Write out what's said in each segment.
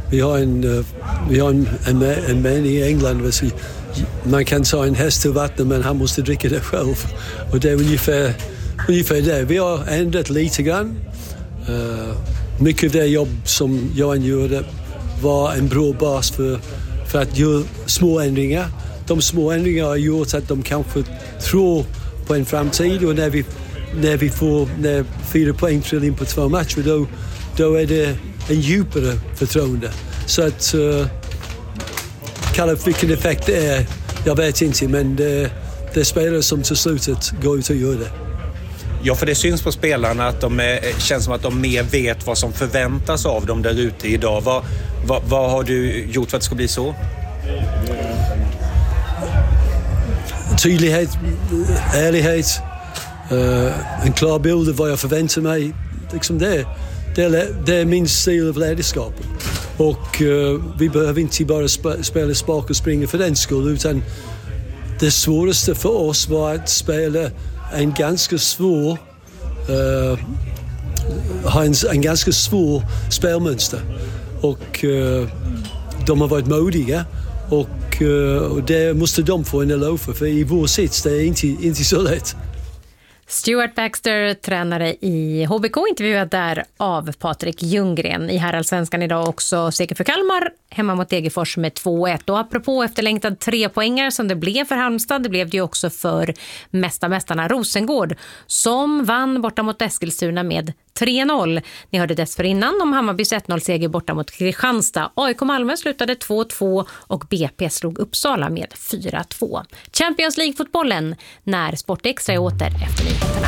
Vi har en man i England. Man kan ta en häst till vattnet, men han måste dricka det själv. Och det är ungefär det. Vi har ändrat lite grann. Mycket av det jobb som Johan gjorde var en bra bas för att göra små ändringar. De små ändringarna har gjort att de kanske tror på en framtid, och när 4 poäng trillar in på 2 matcher, då är det en djupare förtroende. Så att kalla vilken effekt det är, jag vet inte, men det är spelare som till slutet går ut och gör det. Ja, för det syns på spelarna att känns som att de mer vet vad som förväntas av dem där ute idag. Vad har du gjort för att det ska bli så? Tydlighet, ärlighet, en klar bild av vad jag förväntar mig. Liksom det är min stil av ledarskap. Och vi behöver inte bara spela spak och springa för den skull, utan det svåraste för oss var att spela en ganska svår spelmönster. Och de har varit modiga, och det måste de få en eloge för i vår sits, det är inte så lätt. Stuart Baxter, tränare i HBK, intervjuad där av Patrik Ljunggren. I Herrallsvenskan idag också seger för Kalmar hemma mot Degerfors med 2-1. Och apropå efterlängtad 3-poängare som det blev för Halmstad, det blev det ju också för mästarna Rosengård, som vann borta mot Eskilstuna med 3-0. Ni hörde dessförinnan om Hammarbys 1-0-seger borta mot Kristianstad. AIK Malmö slutade 2-2 och BP slog Uppsala med 4-2. Champions League-fotbollen när Sport Extra är åter efter nyheterna.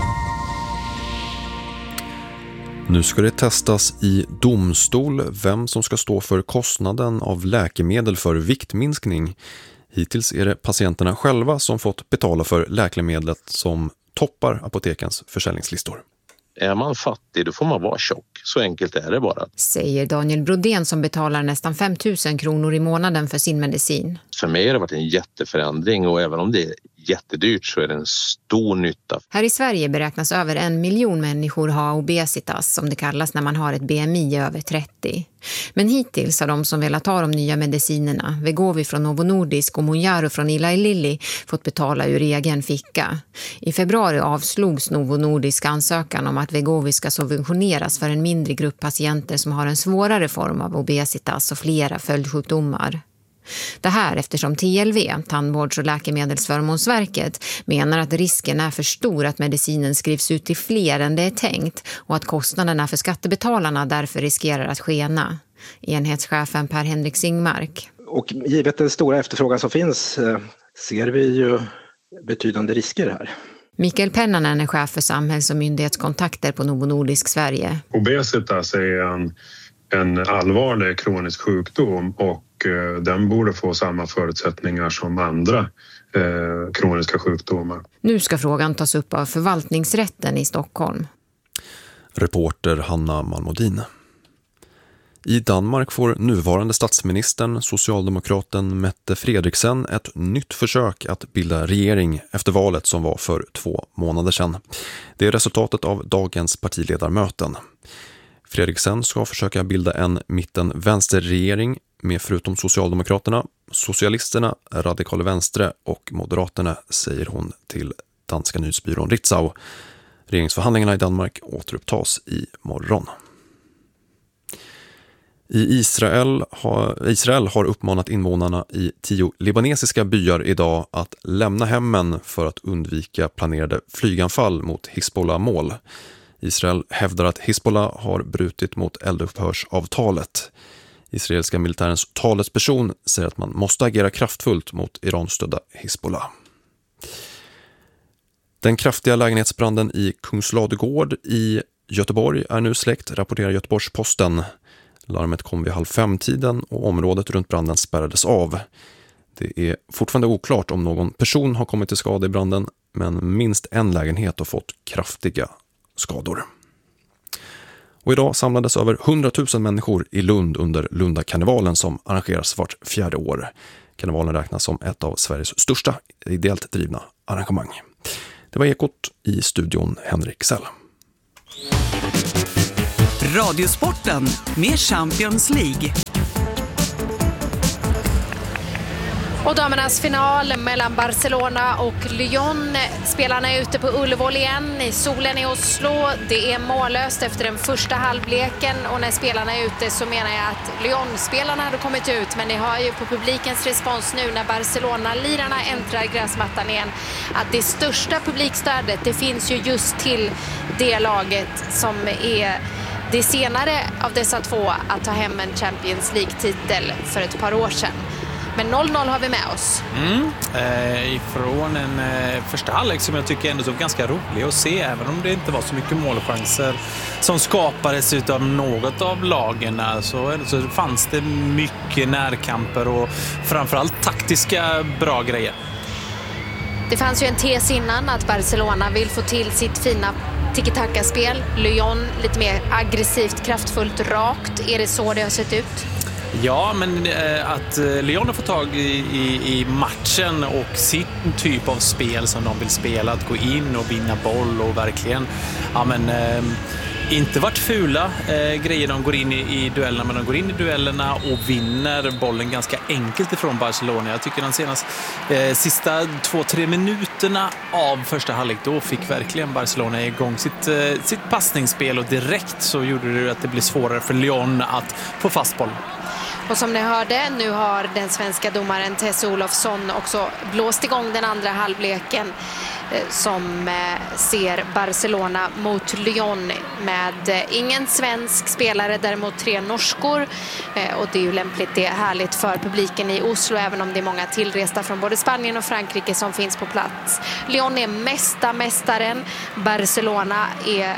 Nu ska det testas i domstol vem som ska stå för kostnaden av läkemedel för viktminskning. Hittills är det patienterna själva som fått betala för läkemedlet som toppar apotekens försäljningslistor. Är man fattig, då får man vara tjock. Så enkelt är det bara. Säger Daniel Brodén som betalar nästan 5 000 kronor i månaden för sin medicin. För mig har det varit en jätteförändring, och även om det är jättedyrt så är det en stor nytta. Här i Sverige beräknas över 1 miljon människor ha obesitas, som det kallas när man har ett BMI över 30. Men hittills har de som velat ta de nya medicinerna, Wegovy från Novo Nordisk och Mounjaro från Eli Lilly, fått betala ur egen ficka. I februari avslogs Novo Nordisk ansökan om att Wegovy ska subventioneras för en mindre grupp patienter som har en svårare form av obesitas och flera följdsjukdomar. Det här eftersom TLV, Tandvårds- och läkemedelsförmånsverket, menar att risken är för stor att medicinen skrivs ut till fler än det är tänkt och att kostnaderna för skattebetalarna därför riskerar att skena. Enhetschefen Per-Henrik Singmark. Och givet den stora efterfrågan som finns ser vi ju betydande risker här. Mikael Pennanen är chef för samhälls- och myndighetskontakter på Novo Nordisk Sverige. Obesitas är en allvarlig kronisk sjukdom, och den borde få samma förutsättningar som andra kroniska sjukdomar. Nu ska frågan tas upp av förvaltningsrätten i Stockholm. Reporter Hanna Malmodin. I Danmark får nuvarande statsministern, socialdemokraten Mette Frederiksen, ett nytt försök att bilda regering efter valet som var för 2 månader sedan. Det är resultatet av dagens partiledarmöten. Frederiksen ska försöka bilda en mitten-vänsterregering med förutom Socialdemokraterna, Socialisterna, Radikale Venstre och Moderaterna, säger hon till danska nyhetsbyrån Ritzau. Regeringsförhandlingarna i Danmark återupptas i morgon. Israel har uppmanat invånarna i 10 libanesiska byar idag att lämna hemmen för att undvika planerade flyganfall mot Hizbollah-mål. Israel hävdar att Hizbollah har brutit mot eldupphörsavtalet. Israeliska militärens talesperson säger att man måste agera kraftfullt mot Iran-stödda Hizbollah. Den kraftiga lägenhetsbranden i Kungsladugård i Göteborg är nu släckt, rapporterar Göteborgs-Posten. Larmet kom vid 4:30 och området runt branden spärrades av. Det är fortfarande oklart om någon person har kommit till skada i branden, men minst en lägenhet har fått kraftiga skador. Och idag samlades över 100 000 människor i Lund under Lundakarnevalen som arrangeras vart 4:e år. Karnevalen räknas som ett av Sveriges största ideellt drivna arrangemang. Det var Ekot, i studion Henrik Sell. Radiosporten med Champions League. Och damernas final mellan Barcelona och Lyon. Spelarna är ute på Ullevål igen i solen i Oslo. Det är mållöst efter den första halvleken, och när spelarna är ute så menar jag att Lyon-spelarna hade kommit ut, men ni hör ju på publikens respons nu när Barcelona-lirarna äntrar gräsmattan igen att det största publikstödet, det finns ju just till det laget som är det senare av dessa två att ta hem en Champions League-titel för ett par år sedan. Men 0-0 har vi med oss. Ifrån en första halvlek som jag tycker ändå så ganska rolig att se, även om det inte var så mycket målchanser som skapades utav något av lagen. Så fanns det mycket närkamper och framförallt taktiska bra grejer. Det fanns ju en tes innan att Barcelona vill få till sitt fina tiki-taka-spel. Lyon lite mer aggressivt, kraftfullt, rakt. Är det så det har sett ut? Ja, men att Lyon har fått tag i matchen och sin typ av spel som de vill spela, att gå in och vinna boll och verkligen inte varit fula grejer. De går in i duellerna, men de går in i duellerna och vinner bollen ganska enkelt ifrån Barcelona. Jag tycker de sista 2-3 minuterna av första halvlek, då fick verkligen Barcelona igång sitt passningsspel, och direkt så gjorde det att det blev svårare för Lyon att få fast bollen. Och som ni hörde, nu har den svenska domaren Tess Olofsson också blåst igång den andra halvleken som ser Barcelona mot Lyon med ingen svensk spelare, däremot 3 norskor. Och det är ju lämpligt, det är härligt för publiken i Oslo, även om det är många tillresta från både Spanien och Frankrike som finns på plats. Lyon är mästaren, Barcelona är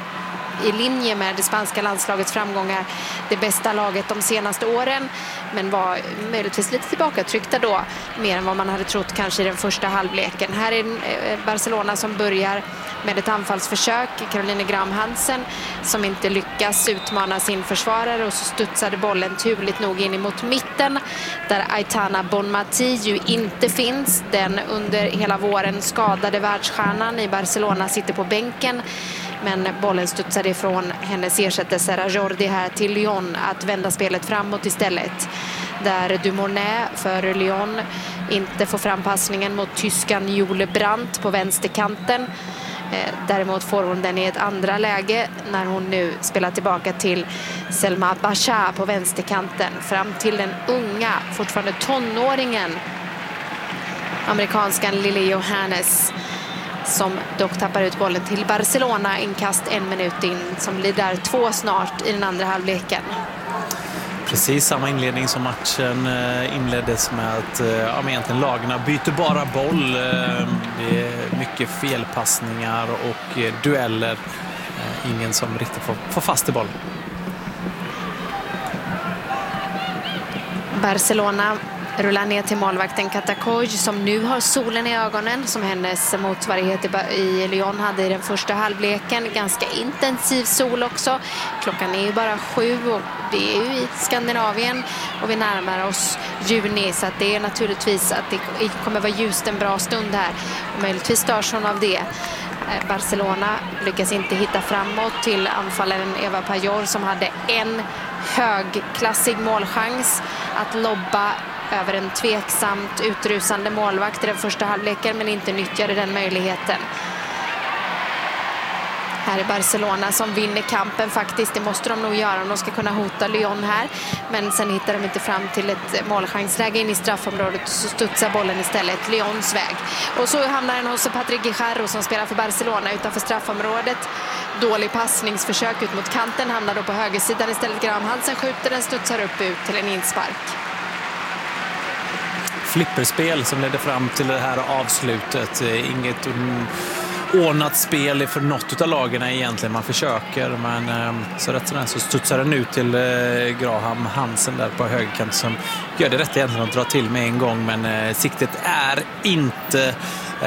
i linje med det spanska landslagets framgångar det bästa laget de senaste åren, men var möjligtvis lite tillbakatryckta då, mer än vad man hade trott kanske i den första halvleken. Här är Barcelona som börjar med ett anfallsförsök, Caroline Graham Hansen, som inte lyckas utmana sin försvarare, och så studsade bollen turligt nog in emot mitten där Aitana Bonmati ju inte finns. Den under hela våren skadade världsstjärnan i Barcelona sitter på bänken, men bollen studsade ifrån hennes ersättare Serra Jordi här till Lyon att vända spelet framåt istället. Där Dumournet för Lyon inte får fram passningen mot tyskan Jule Brandt på vänsterkanten. Däremot får hon den i ett andra läge när hon nu spelar tillbaka till Selma Basha på vänsterkanten. Fram till den unga, fortfarande tonåringen, amerikanskan Lily Johannes, som dock tappar ut bollen till Barcelona. Inkast 1 minut in, som blir där 2 snart i den andra halvleken. Precis samma inledning som matchen inleddes med att egentligen lagarna byter bara boll. Det är mycket felpassningar och dueller. Ingen som riktigt får fast i bollen. Barcelona rullar ner till målvakten Katakoj, som nu har solen i ögonen, som hennes motsvarighet i Lyon hade i den första halvleken. Ganska intensiv sol också. Klockan är ju bara 7 och det är ju i Skandinavien och vi närmar oss juni, så att det är naturligtvis att det kommer vara ljust en bra stund här, och möjligtvis störs hon av det. Barcelona lyckas inte hitta framåt till anfallaren Eva Pajor, som hade en högklassig målchans att lobba över en tveksamt utrusande målvakt i den första halvleken, men inte nyttjade den möjligheten. Här är Barcelona som vinner kampen faktiskt. Det måste de nog göra om de ska kunna hota Lyon här. Men sen hittar de inte fram till ett målchansläge in i straffområdet, och så studsar bollen istället Lyons väg. Och så hamnar den hos Patrick Guijarro som spelar för Barcelona utanför straffområdet. Dålig passningsförsök ut mot kanten, hamnar då på högersidan istället. Graham Hansen skjuter, den studsar upp ut till en inspark. Flipperspel som ledde fram till det här avslutet. Inget ordnat spel för något av lagarna egentligen. Man försöker, men så rätt så studsar den ut till Graham Hansen där på högerkant, som gör det rätt egentligen att dra till med en gång, men siktet är inte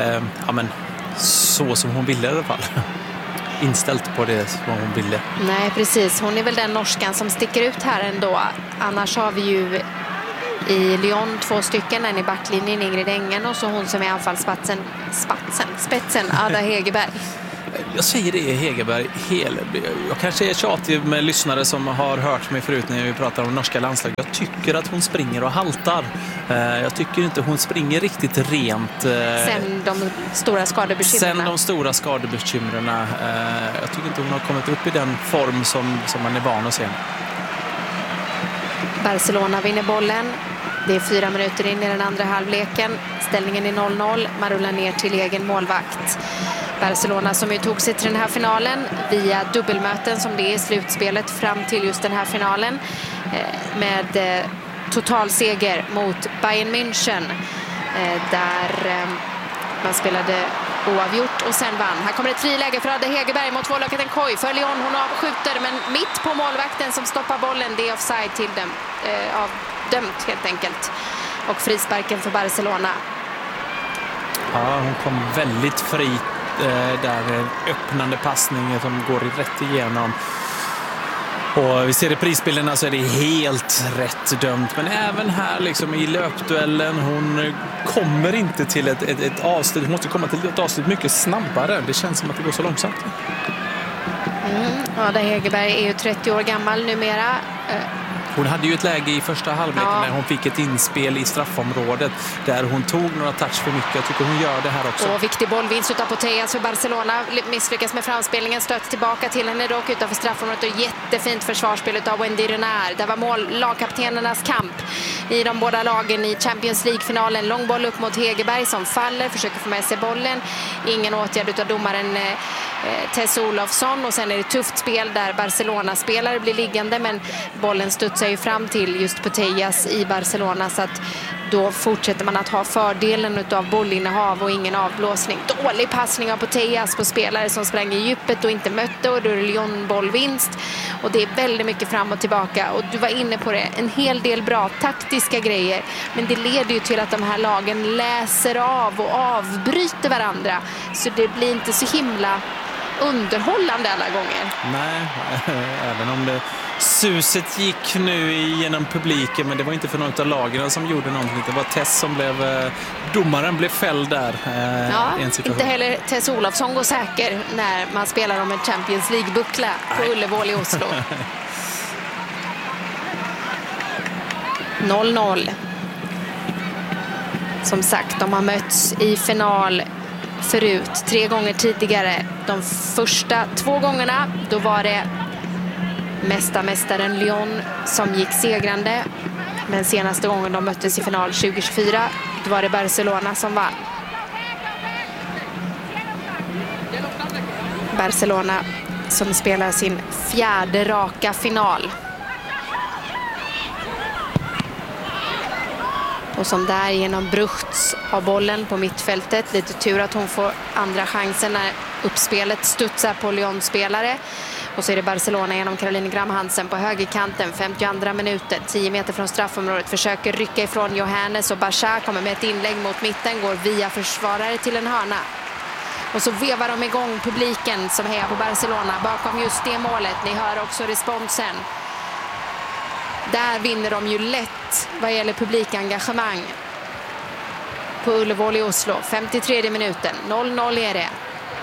så som hon ville i alla fall. Inställt på det som hon ville. Nej, precis. Hon är väl den norskan som sticker ut här ändå. Annars har vi ju i Lyon 2 stycken, en i backlinjen Ingrid Engen, och så hon som är anfallsspetsen Ada Hegerberg. Jag säger det, Hegerberg. Jag kanske är tjatig med lyssnare som har hört mig förut när vi pratar om norska landslag. Jag tycker att hon springer och haltar. Jag tycker inte hon springer riktigt rent. Sen de stora skadebekymren. Jag tycker inte hon har kommit upp i den form som man är van att se. Barcelona vinner bollen. Det är 4 minuter in i den andra halvleken. Ställningen är 0-0. Man rullar ner till egen målvakt. Barcelona som ju tog sig till den här finalen via dubbelmöten som det är i slutspelet fram till just den här finalen. Med totalseger mot Bayern München. Där man spelade oavgjort och sen vann. Här kommer ett friläge för Adde Hegerberg mot tvålöketen Koi. För Lyon, hon avskjuter men mitt på målvakten som stoppar bollen. Det är offside till dem. Avdömt helt enkelt. Och frisparken för Barcelona. Ja, hon kom väldigt fri där. Öppnande passning som går rätt igenom. Och vi ser i prisbilderna så är det helt rätt dömt. Men även här liksom i löpduellen, hon kommer inte till ett avslut. Hon måste komma till ett avslut mycket snabbare. Det känns som att det går så långsamt. Ada Hegerberg är ju 30 år gammal numera. Hon hade ju ett läge i första halvleken när hon fick ett inspel i straffområdet där hon tog några touch för mycket. Jag tycker hon gör det här också. Och viktig bollvinst utav Putellas för Barcelona. Misslyckas med framspelningen, stöts tillbaka till henne dock utanför straffområdet och jättefint försvarsspel utav Wendy Renard. Det var lagkaptenernas kamp i de båda lagen i Champions League-finalen. Lång boll upp mot Hegerberg som faller, försöker få med sig bollen. Ingen åtgärd utav domaren Tess Olofsson och sen är det tufft spel där Barcelona-spelare blir liggande men bollen studsar ju fram till just Putellas i Barcelona så att då fortsätter man att ha fördelen utav bollinnehav och ingen avblåsning. Dålig passning av Putellas på spelare som sprang i djupet och inte mötte och då är det Lyon-bollvinst och det är väldigt mycket fram och tillbaka och du var inne på det, en hel del bra taktiska grejer men det leder ju till att de här lagen läser av och avbryter varandra så det blir inte så himla underhållande alla gånger. Nej, även om det suset gick nu genom publiken men det var inte för någon av lagen som gjorde någonting. Det var Tess som domaren blev fälld där. Ja, inte heller Tess Olofsson går säker när man spelar om en Champions League-buckla på Ullevål i Oslo. 0-0. Som sagt, de har mötts i final förut 3 gånger tidigare. De första 2 gångerna då var det mästaren Lyon som gick segrande. Men senaste gången de möttes i final 2024 då var det Barcelona som vann. Barcelona som spelar sin 4:e raka final. Och som därigenom Bruchts har bollen på mittfältet. Lite tur att hon får andra chansen när uppspelet studsar på Lyon-spelare. Och så är det Barcelona genom Caroline Gram Hansen på högerkanten. 52 minuter, 10 meter från straffområdet. Försöker rycka ifrån Johannes och Bachar kommer med ett inlägg mot mitten. Går via försvarare till en hörna. Och så vevar de igång publiken som hejar på Barcelona bakom just det målet. Ni hör också responsen. Där vinner de ju lätt vad gäller publikengagemang på Ullevål i Oslo. 53 minuten, 0-0 är det.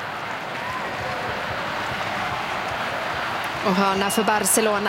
Och hörna för Barcelona.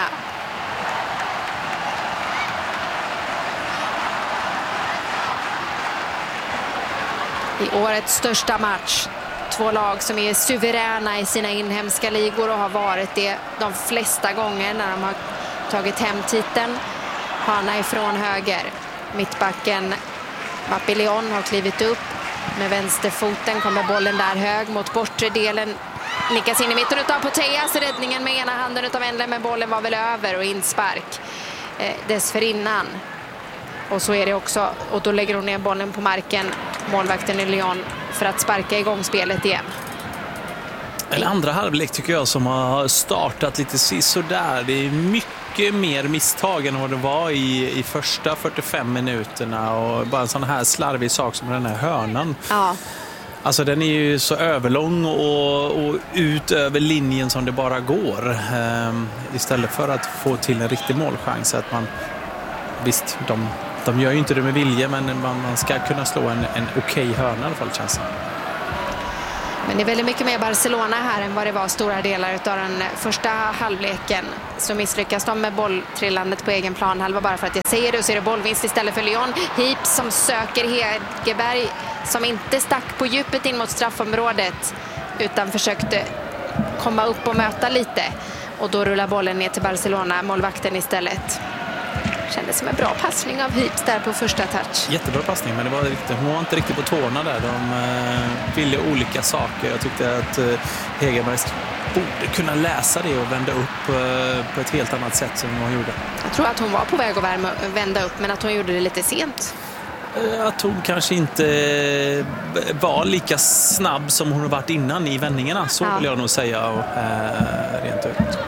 I årets största match. 2 lag som är suveräna i sina inhemska ligor och har varit det de flesta gånger när de har tagit hem titeln. Hörna ifrån höger. Mittbacken Mapillon har klivit upp. Med vänsterfoten kommer bollen där hög mot bortre delen. Nickas in i mitten utav Putellas. Räddningen med ena handen utav Endler men bollen var väl över och inspark dessförinnan. Och så är det också. Och då lägger hon ner bollen på marken. Målvakten i Lyon för att sparka igång spelet igen. En andra halvlek tycker jag som har startat lite sådär. Det är mycket mer misstag än vad det var i första 45 minuterna. Och bara en sån här slarvig sak som den här hörnan. Ja. Alltså den är ju så överlång och ut över linjen som det bara går. Istället för att få till en riktig målchans. Att man, visst, de gör ju inte det med vilja men man ska kunna slå en okej hörna i alla fall, känns det. Men det är väldigt mycket mer Barcelona här än vad det var stora delar av den första halvleken. Så misslyckas de med bolltrillandet på egen planhalva bara för att jag säger det. Och så är det bollvinst istället för Lyon. Heap som söker Hegerberg som inte stack på djupet in mot straffområdet utan försökte komma upp och möta lite. Och då rullar bollen ner till Barcelona, målvakten istället. Kändes som en bra passning av Heaps där på första touch. Jättebra passning, men hon var inte riktigt på tårna där. De ville olika saker. Jag tyckte att Hegerberg borde kunna läsa det och vända upp på ett helt annat sätt som hon gjorde. Jag tror att hon var på väg att vända upp, men att hon gjorde det lite sent. Att hon kanske inte var lika snabb som hon har varit innan i vändningarna. Så vill jag nog säga rent ut.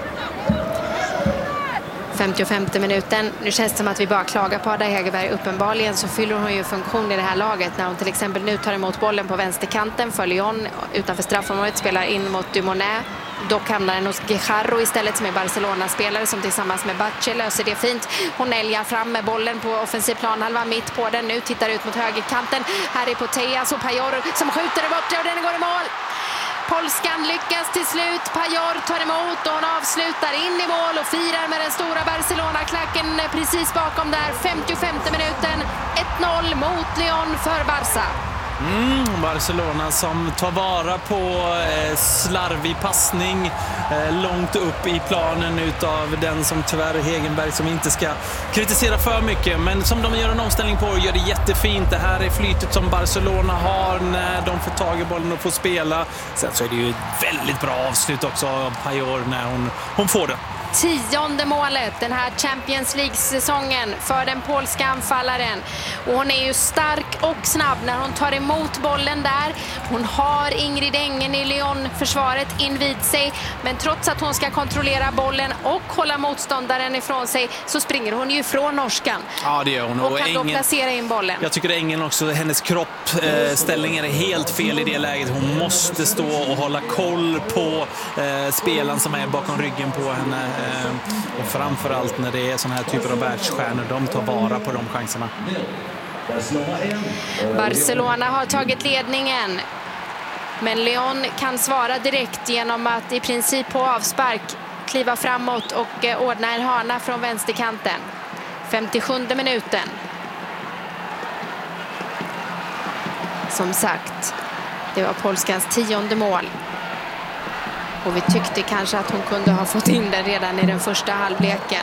55 minuten. Nu känns det som att vi bara klagar på Ada Hegerberg. Uppenbarligen så fyller hon ju funktion i det här laget när hon till exempel nu tar emot bollen på vänsterkanten för Lyon utanför straffområdet, spelar in mot Dumonet. Dock hamnar den hos Guijarro istället som är Barcelona-spelare som tillsammans med Batche löser det fint. Hon älgar fram med bollen på offensiv planhalva mitt på den. Nu tittar ut mot högerkanten. Här är Poteas och Pajor som skjuter det bort och den går i mål. Polskan lyckas till slut. Pajor tar emot och hon avslutar in i mål och firar med den stora Barcelona-klacken precis bakom där. 55 minuten. 1-0 mot Lyon för Barça. Barcelona som tar vara på slarvig passning långt upp i planen utav den som tyvärr Hegerberg som inte ska kritisera för mycket, men som de gör en omställning på och gör det jättefint. Det här är flytet som Barcelona har när de får tag i bollen och får spela. Sen så är det ju ett väldigt bra avslut också av Pajor när hon får det. 10:e målet den här Champions League-säsongen för den polska anfallaren. Och hon är ju stark och snabb när hon tar emot bollen där. Hon har Ingrid Engen i Lyon-försvaret invid sig. Men trots att hon ska kontrollera bollen och hålla motståndaren ifrån sig så springer hon ju ifrån norskan. Ja, det gör hon. Och kan då placera in bollen. Jag tycker Engen också, hennes kroppställningen är helt fel i det läget. Hon måste stå och hålla koll på spelaren som är bakom ryggen på henne. Och framförallt när det är såna här typer av världsstjärnor, de tar vara på de chanserna. Barcelona har tagit ledningen, men Lyon kan svara direkt genom att i princip på avspark kliva framåt och ordna en hörna från vänsterkanten. 57:e minuten. Som sagt, det var polskans 10:e mål. Och vi tyckte kanske att hon kunde ha fått in den redan i den första halvleken.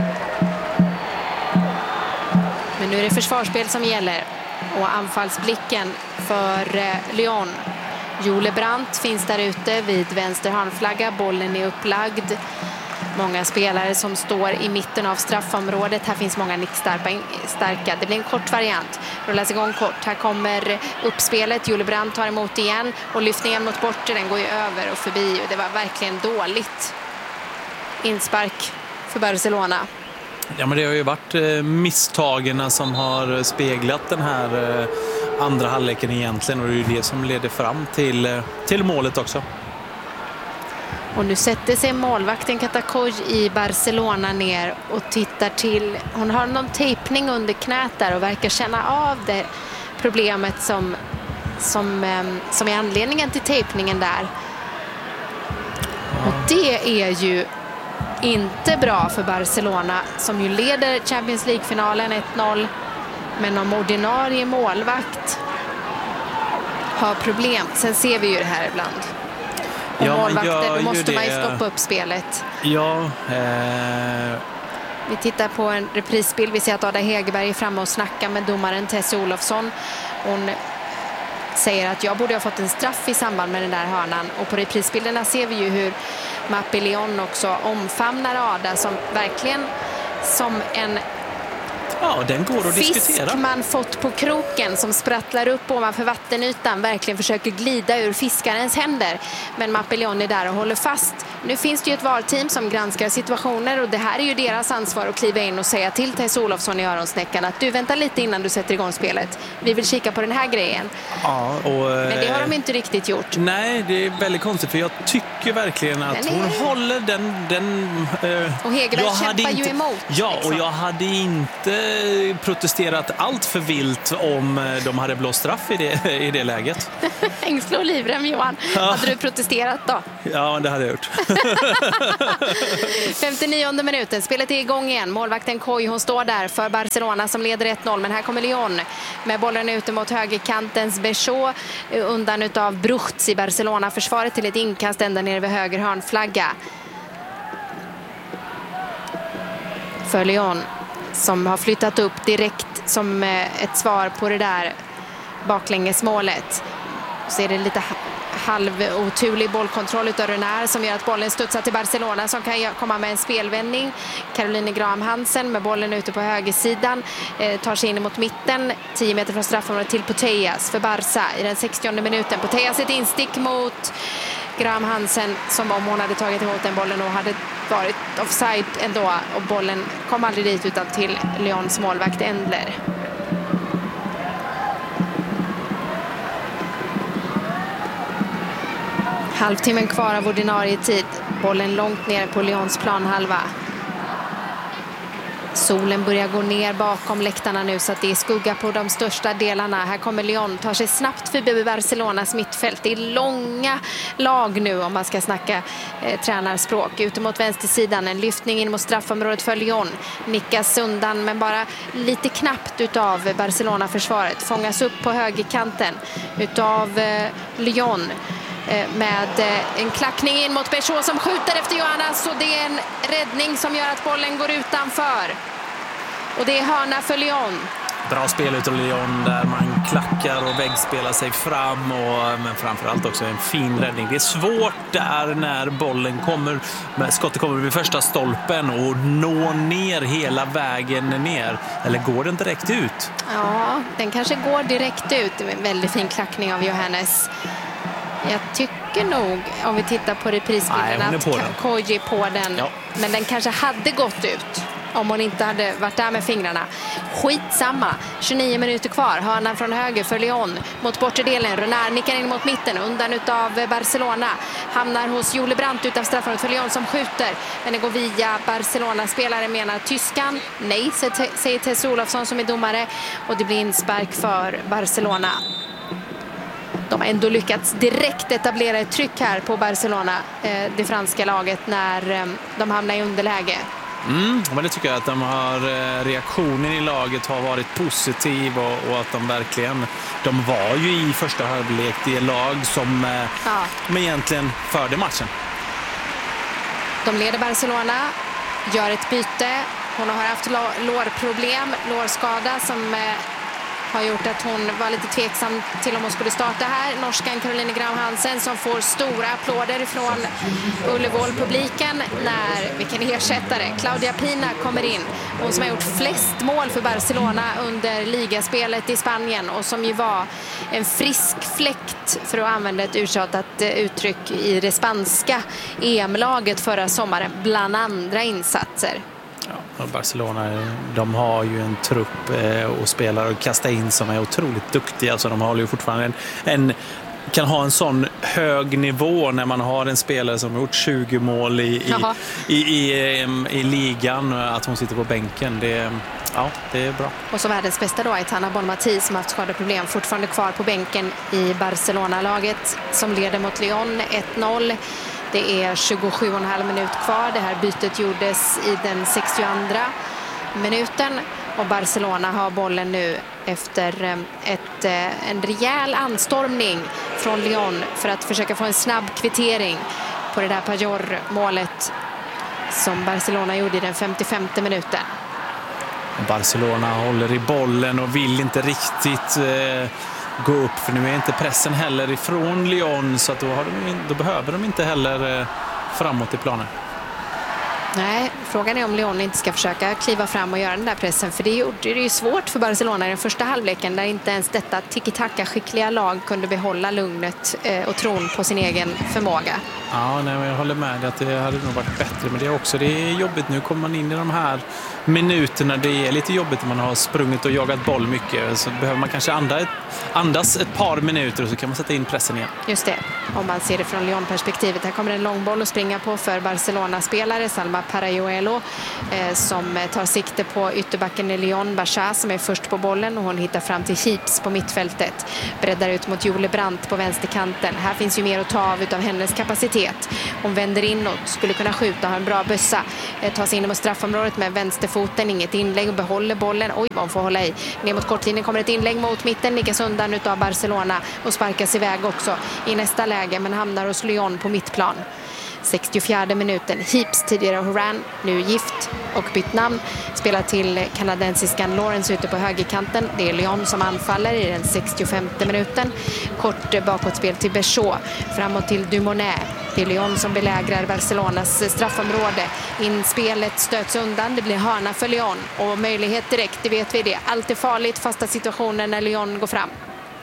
Men nu är det försvarsspel som gäller. Och anfallsblicken för Lyon. Jule Brandt finns där ute vid vänster hörnflagga. Bollen är upplagd. Många spelare som står i mitten av straffområdet. Här finns många nickstarka. Det blir en kort variant. Rullas igång kort. Här kommer uppspelet. Jule Brandt tar emot igen och lyftningen mot bortre. Den går ju över och förbi. Och det var verkligen dåligt inspark för Barcelona. Ja, men det har ju varit misstagen som har speglat den här andra halvleken egentligen. Och det är ju det som leder fram till målet också. Och nu sätter sig målvakten Katakoj i Barcelona ner och tittar till. Hon har någon tejpning under knät där och verkar känna av det problemet som är anledningen till tejpningen där. Och det är ju inte bra för Barcelona som ju leder Champions League-finalen 1-0. Men om ordinarie målvakt har problem. Sen ser vi ju det här ibland. Och målvakter, då måste man ju stoppa upp spelet. Ja. Vi tittar på en reprisbild. Vi ser att Ada Hegerberg är framme och snackar med domaren Tesse Olofsson. Hon säger att jag borde ha fått en straff i samband med den där hörnan. Och på reprisbilderna ser vi ju hur Mappé Lyon också omfamnar Ada som verkligen som en den går att fisk diskutera. Man fått på kroken som sprattlar upp ovanför vattenytan, verkligen försöker glida ur fiskarens händer. Men Mappé Lyon är där och håller fast. Nu finns det ju ett VAR-team som granskar situationer och det här är ju deras ansvar att kliva in och säga till Tess Olofsson i öronsnäckan att du väntar lite innan du sätter igång spelet. Vi vill kika på den här grejen. Ja, men det har de inte riktigt gjort. Nej, det är väldigt konstigt för jag tycker verkligen att hon håller den och Hegerberg kämpar ju emot. Ja, och jag hade inte protesterat allt för vilt om de hade blåst straff i det läget. Ängsla och livrem, Johan. Ja. Hade du protesterat då? Ja, det hade jag gjort. 59:e minuten, spelet är igång igen. Målvakten Coy, hon står där för Barcelona som leder 1-0. Men här kommer Lyon med bollen ute mot högerkantens Béchot undan utav Bruchts i Barcelona-försvaret till ett inkast ända nere vid höger hörnflagga. För Lyon som har flyttat upp direkt som ett svar på det där baklängesmålet. Så är det lite halvoturlig bollkontroll utav Renard som gör att bollen studsar till Barcelona som kan komma med en spelvändning. Caroline Graham Hansen med bollen ute på högersidan tar sig in mot mitten 10 meter från straffområdet till Putellas för Barça i den 60:e minuten. Putellas ett instick mot Graham Hansen som om hon hade tagit emot den bollen och hade varit offside ändå, och bollen kom aldrig dit utan till Lyons målvakt Endler. Halvtimmen kvar av ordinarie tid. Bollen långt ner på Lyons planhalva. Solen börjar gå ner bakom läktarna nu så att det är skugga på de största delarna. Här kommer Lyon, tar sig snabbt förbi Barcelonas mittfält. Det är långa lag nu om man ska snacka tränarspråk. Ute mot vänstersidan, en lyftning in mot straffområdet för Lyon. Nickas undan men bara lite knappt utav Barcelona-försvaret. Fångas upp på högerkanten utav Lyon. Med en klackning in mot Béchot som skjuter efter Johannes, och det är en räddning som gör att bollen går utanför. Och det är hörna för Lyon. Bra spel utav Lyon där man klackar och väggspelar sig fram, men framförallt också en fin räddning. Det är svårt där när bollen kommer, skottet kommer vid första stolpen och når ner hela vägen ner. Eller går den direkt ut? Ja, den kanske går direkt ut. En väldigt fin klackning av Johannes. Jag tycker nog, om vi tittar på reprisbilden, att Koji på den. Ja. Men den kanske hade gått ut om hon inte hade varit där med fingrarna. Skitsamma. 29 minuter kvar. Hörnan från höger för Lyon mot bortre delen. Renard nickar in mot mitten undan utav Barcelona. Hamnar hos Jule Brandt utav straffområdet för Lyon som skjuter. Men det går via Barcelona-spelare, menar tyskan. Nej, säger Tess Olofsson som är domare. Och det blir inspark för Barcelona. De har ändå lyckats direkt etablera ett tryck här på Barcelona, det franska laget, när de hamnar i underläge. Men det tycker jag att reaktionen i laget har varit positiv och att de verkligen, de var ju i första halvlek det lag som egentligen förde matchen. De leder Barcelona, gör ett byte. Hon har haft lårproblem, lårskada som har gjort att hon var lite tveksam till om hon skulle starta här. Norskan Caroline Graham Hansen som får stora applåder från Ullevål-publiken när, vilken ersättare, Claudia Pina kommer in. Hon som har gjort flest mål för Barcelona under ligaspelet i Spanien och som ju var en frisk fläkt, för att använda ett uttjatat uttryck, i det spanska EM-laget förra sommaren bland andra insatser. Ja, Barcelona, de har ju en trupp och spelare att kasta in som är otroligt duktiga. Alltså de har ju fortfarande kan ha en sån hög nivå när man har en spelare som har gjort 20 mål i ligan, att hon sitter på bänken. Det är bra. Och så världens bästa då är Tanna Bonmati som har haft skadeproblem, fortfarande kvar på bänken i Barcelona-laget som leder mot Lyon 1-0. Det är 27,5 minut kvar. Det här bytet gjordes i den 62:a minuten. Och Barcelona har bollen nu efter en rejäl anstormning från Lyon för att försöka få en snabb kvittering på det där Pajor-målet som Barcelona gjorde i den 55:e minuten. Barcelona håller i bollen och vill inte riktigt gå upp, för nu är inte pressen heller ifrån Lyon, så att då behöver de inte heller framåt i planen. Nej, frågan är om Lyon inte ska försöka kliva fram och göra den där pressen, för det är ju svårt för Barcelona i den första halvleken där inte ens detta tiki-taka-skickliga lag kunde behålla lugnet och tron på sin egen förmåga. Ja, nej, men jag håller med att det hade nog varit bättre. Men det är jobbigt. Nu kommer man in i de här minuterna. Det är lite jobbigt om man har sprungit och jagat boll mycket. Så behöver man kanske andas ett par minuter och så kan man sätta in pressen igen. Just det, om man ser det från Lyon-perspektivet. Här kommer en lång boll att springa på för Barcelona-spelare. Salma Parayuelo som tar sikte på ytterbacken i Lyon, Bachar, som är först på bollen. Och hon hittar fram till Heaps på mittfältet. Breddar ut mot Jule Brandt på vänsterkanten. Här finns ju mer att ta av hennes kapacitet. Hon vänder inåt, skulle kunna skjuta, har en bra bössa. Tar sig in mot straffområdet med vänsterfoten, inget inlägg och behåller bollen. Oj, vad hon får hålla i. Ner mot kortlinjen kommer ett inlägg mot mitten, nickas undan utav Barcelona och sparkas iväg också i nästa läge, men hamnar hos Lyon på mittplan. 64 minuten. Heaps, tidigare Horan, nu gift och bytt namn, spelar till kanadensiskan Lawrence ute på högerkanten. Det är Lyon som anfaller i den 65 minuten. Kort bakåtspel till Béchot, framåt till Dumonet. Det är Lyon som belägrar Barcelonas straffområde. Inspelet stöts undan, det blir hörna för Lyon och möjlighet direkt, det vet vi det. Allt är farligt, fasta situationer när Lyon går fram.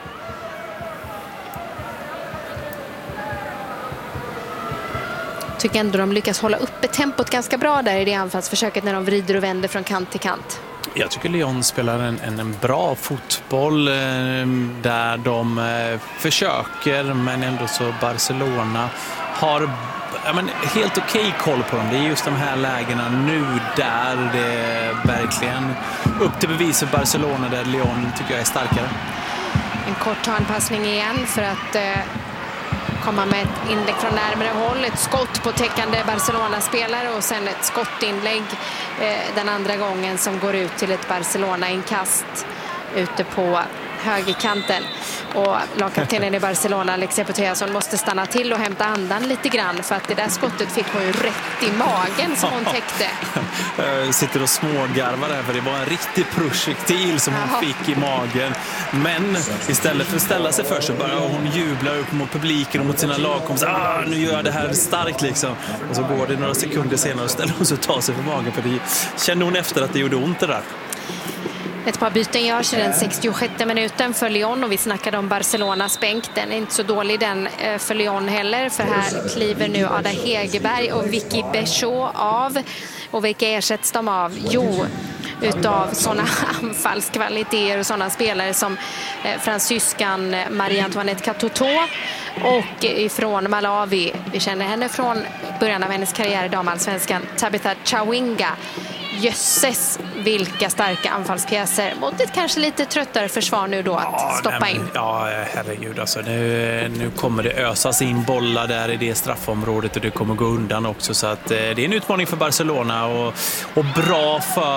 Tycker ändå de lyckas hålla uppe tempot ganska bra där i det anfallsförsöket när de vrider och vänder från kant till kant. Jag tycker Lyon spelar en bra fotboll där de försöker, men ändå så Barcelona har helt okej koll på dem. Det är just de här lägena nu där det är verkligen upp till bevis för Barcelona, där Lyon tycker jag är starkare. En kort anpassning igen för att komma med ett inlägg från närmare håll, ett skott på täckande Barcelona-spelare och sen ett skottinlägg den andra gången som går ut till ett Barcelona-inkast ute på högerkanten. Och lagkaptenen i Barcelona, Alexia Putellas, måste stanna till och hämta andan lite grann, för att det där skottet fick hon ju rätt i magen som hon täckte. Jag sitter och smågarvar där, för det var en riktig projektil som hon fick i magen. Men istället för att ställa sig först så börjar hon jubla upp mot publiken och mot sina lagkompisar. Nu gör jag det här starkt liksom. Och så går det några sekunder senare och ställer hon sig och tar sig för magen, för det kände hon efter att det gjorde ont det där. Ett par byten görs i den 66 minuten för Lyon, och vi snackade om Barcelonas bänk. Den är inte så dålig den för Lyon heller, för här kliver nu Ada Hegerberg och Vicky Béchot av. Och vilka ersätts de av? Jo, utav sådana anfallskvaliteter och sådana spelare som fransyskan Marie-Antoinette Katoto och ifrån Malawi. Vi känner henne från början av hennes karriär i damallsvenskan, Tabitha Chawinga. Jösses, vilka starka anfallspjäser mot ett kanske lite tröttare försvar nu då att stoppa in. Ja, herregud alltså. Nu kommer det ösas in bollar där i det straffområdet och det kommer gå undan också, så att det är en utmaning för Barcelona och bra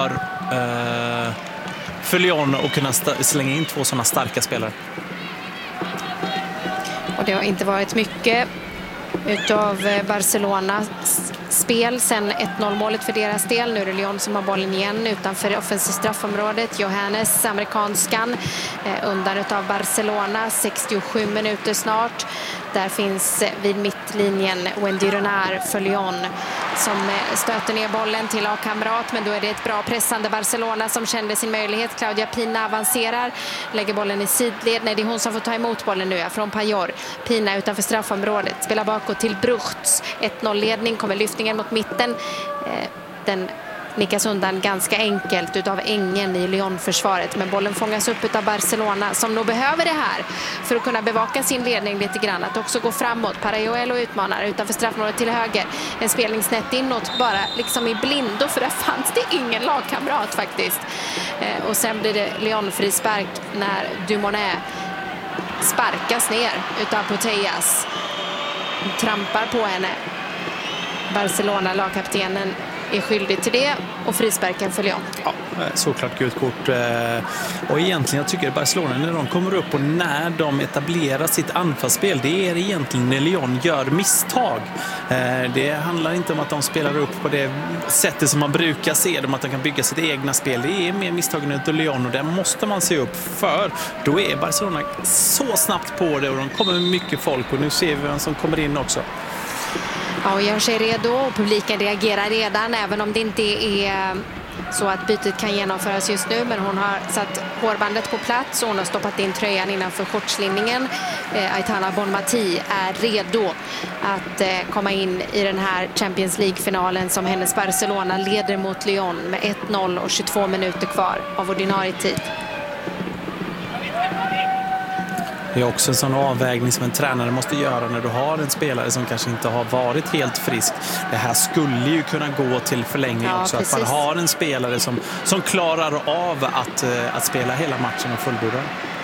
för Lyon att kunna slänga in två sådana starka spelare. Och det har inte varit mycket utav Barcelonas spel sen 1-0-målet för deras del. Nu är det Lyon som har bollen igen utanför offensivt straffområdet. Johannes, amerikanskan, undan utav Barcelona. 67 minuter snart. Där finns vid mittlinjen Wendy Renard för Lyon som stöter ner bollen till lagkamrat, men då är det ett bra pressande Barcelona som kände sin möjlighet. Claudia Pina avancerar, lägger bollen i sidled. Nej, det är hon som får ta emot bollen nu från Pajor. Pina utanför straffområdet, spelar bakåt till Bruchts. 1-0-ledning, kommer lyftningen mot mitten. Den nickas undan ganska enkelt utav Engen i Lyon-försvaret, men bollen fångas upp utav Barcelona som nog behöver det här för att kunna bevaka sin ledning lite grann, att också gå framåt. Parayuelo utmanar utanför straffområdet till höger, en spelning snett inåt bara liksom i blindo, för där fanns det ingen lagkamrat faktiskt. Och sen blir det Lyon-frispark när Dumonet sparkas ner utav Putellas, trampar på henne. Barcelona, lagkaptenen, är skyldig till det och frisparken för Lyon. Ja, såklart gult kort. Och egentligen jag tycker Barcelona, när de kommer upp och när de etablerar sitt anfallsspel, det är egentligen när Lyon gör misstag. Det handlar inte om att de spelar upp på det sättet som man brukar se dem, att de kan bygga sitt egna spel. Det är mer misstagen utav Lyon, och där måste man se upp, för då är Barcelona så snabbt på det och de kommer med mycket folk, och nu ser vi vem som kommer in också. Ja, och gör sig redo och publiken reagerar redan, även om det inte är så att bytet kan genomföras just nu, men hon har satt hårbandet på plats och hon har stoppat in tröjan innanför shortslinningen. Aitana Bonmati är redo att komma in i den här Champions League-finalen som hennes Barcelona leder mot Lyon med 1-0 och 22 minuter kvar av ordinarie tid. Det är också en sån avvägning som en tränare måste göra när du har en spelare som kanske inte har varit helt frisk. Det här skulle ju kunna gå till förlängning också. Precis. Att man har en spelare som klarar av att spela hela matchen och fullborda.